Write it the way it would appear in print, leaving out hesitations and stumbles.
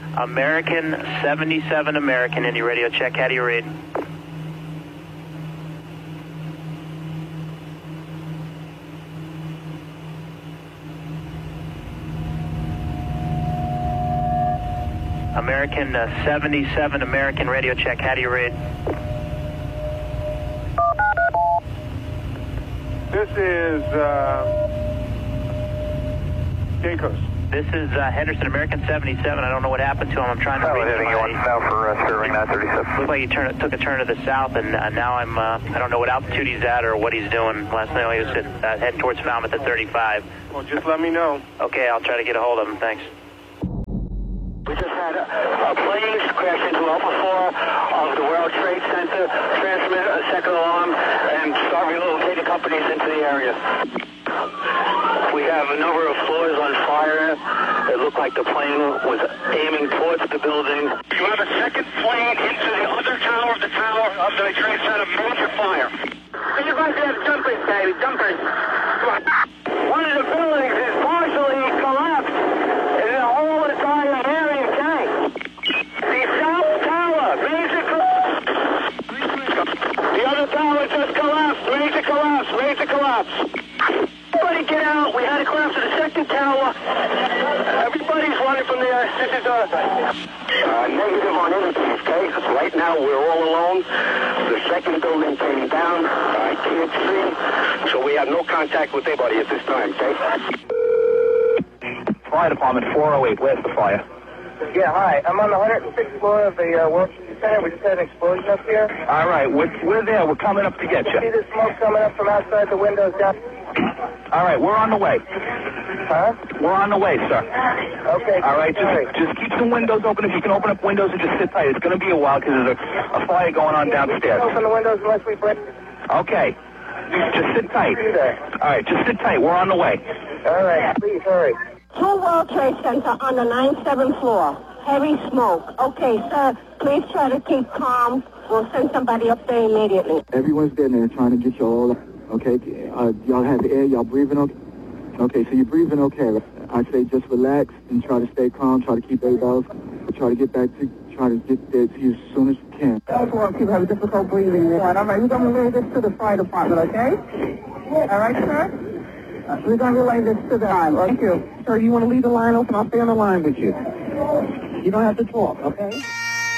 American 77 American, Indy radio check. How do you read? American 77 American radio check. How do you read? This is Jacobs. This is Henderson, American 77. I don't know what happened to him. I'm trying to read heading you south for serving 937. Looked like he took a turn to the south, and now I don't know what altitude he's at or what he's doing. Last night he was heading towards Falmouth at 35. Well, just let me know. Okay, I'll try to get a hold of him. Thanks. We just had a plane crash into Alpha 4 of the World Trade Center, transmit a second alarm, and start relocating companies into the area. We have a number of floors on fire. It looked like the plane was aiming towards the building. You have a second plane into the other tower of the Trade Center, major fire. You guys have jumpers, baby, jumpers. One of the buildings is partially collapsed, and the whole entire area tank. The south tower, major collapse. The other tower just collapsed, major collapse, major collapse. Everybody get out. We had to collapse to the second tower. Everybody's running from there. This is negative on anything, okay? Right now we're all alone. The second building came down. I can't see. So we have no contact with anybody at this time, okay? Fire Department 408, where's the fire? Yeah, hi. I'm on the 106th floor of the World Trade Center. We just had an explosion up here. All right, we're there. We're coming up to get you. See the smoke coming up from outside the windows down? All right, we're on the way. Huh? We're on the way, sir. Okay. All right, just keep some windows open. If you can open up windows and just sit tight. It's going to be a while because there's a fire going on downstairs. We can't open the windows unless we break. Okay. Just sit tight. All right, just sit tight. We're on the way. All right, please hurry. 2 World Trade Center on the 97th floor. Heavy smoke. Okay, sir, please try to keep calm. We'll send somebody up there immediately. Everyone's there trying to get you all. Okay, y'all have air, y'all breathing okay? Okay, so you're breathing okay. I say just relax and try to stay calm, try to keep everybody else, try to get there to you as soon as you can. Those ones keep having difficult breathing. All right, we're going to relay this to the fire department, okay? All right, sir? We're going to relay this to the line. Thank you. Sir, you want to leave the line open? I'll stay on the line with you. You don't have to talk, okay?